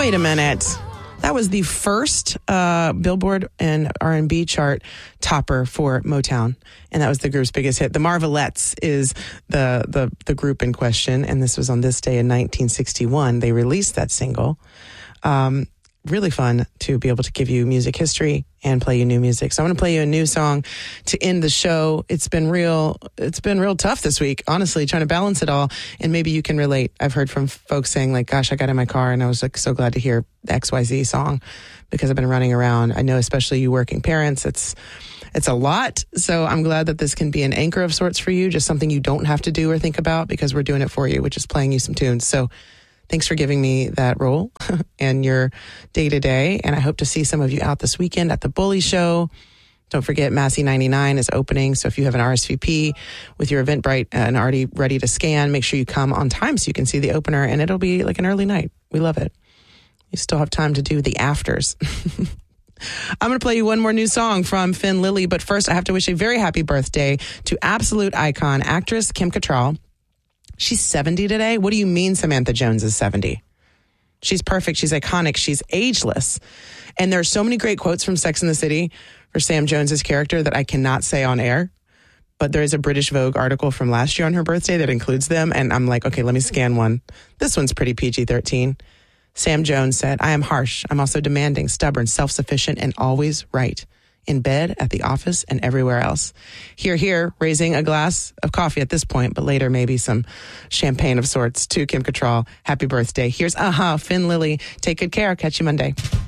Wait a minute. That was the first Billboard and R&B chart topper for Motown, and that was the group's biggest hit. The Marvelettes is the group in question, and this was on this day in 1961. They released that single. Really fun to be able to give you music history and play you new music. So I'm going to play you a new song to end the show. It's been real tough this week, honestly, trying to balance it all. And maybe you can relate. I've heard from folks saying like, gosh, I got in my car and I was like so glad to hear the XYZ song because I've been running around. I know, especially you working parents, it's a lot. So I'm glad that this can be an anchor of sorts for you, just something you don't have to do or think about because we're doing it for you, which is playing you some tunes. So thanks for giving me that role and your day-to-day. And I hope to see some of you out this weekend at the Bully Show. Don't forget, Massey 99 is opening. So if you have an RSVP with your Eventbrite and already ready to scan, make sure you come on time so you can see the opener. And it'll be like an early night. We love it. You still have time to do the afters. I'm going to play you one more new song from Finn Lily. But first, I have to wish a very happy birthday to absolute icon, actress Kim Cattrall. She's 70 today. What do you mean Samantha Jones is 70? She's perfect. She's iconic. She's ageless. And there are so many great quotes from Sex and the City for Sam Jones's character that I cannot say on air. But there is a British Vogue article from last year on her birthday that includes them. And I'm like, okay, let me scan one. This one's pretty PG-13. Sam Jones said, I am harsh. I'm also demanding, stubborn, self-sufficient, and always right. In bed, at the office, and everywhere else. Here, raising a glass of coffee at this point, but later maybe some champagne of sorts to Kim Cattrall. Happy birthday. Here's Finn Lily. Take good care. Catch you Monday.